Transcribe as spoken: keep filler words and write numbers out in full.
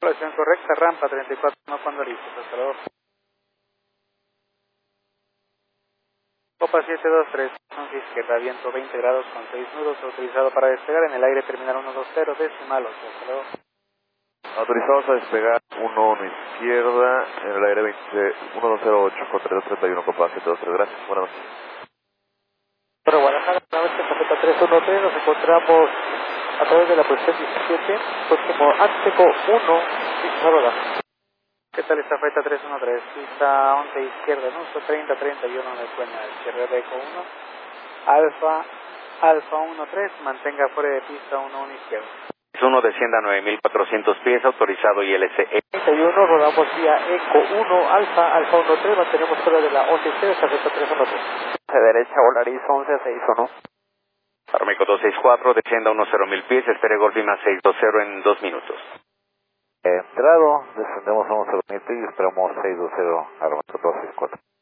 Circulación correcta, rampa treinta y cuatro, no cuando listos, hasta luego. Copa siete dos tres, izquierda, viento veinte grados con seis nudos, autorizado para despegar en el aire, terminal uno dos cero, decimal ocho, hasta luego. Autorizados a despegar uno uno izquierda, en el aire veinte, uno dos cero ocho con tres dos treinta y uno, Copa siete dos tres, gracias, buenas noches. Para Guadalajara, una vez que Cafeta tres uno tres, nos encontramos a través de la posición diecisiete, próximo Anteco uno, pista Roda. ¿Qué tal esta Feta tres uno tres? Pista once izquierda, en uso treinta treinta y uno de Cuena, cierre de Eco uno, Alfa, Alfa uno tres, mantenga fuera de pista uno uno izquierda. uno descienda a nueve mil cuatrocientos pies, autorizado I L C E. treinta y uno, rodamos vía Eco uno, Alfa, Alfa uno tres, mantenemos fuera de la once izquierda, Cafeta tres uno tres. De derecha, Volaris once seis uno. Armeco dos seis cuatro, descienda a unos cero mil pies, espere Golf Lima seis dos cero en dos minutos. Entrado, descendemos a unos cero mil pies y esperamos seis dos cero, Armeco dos seis cuatro.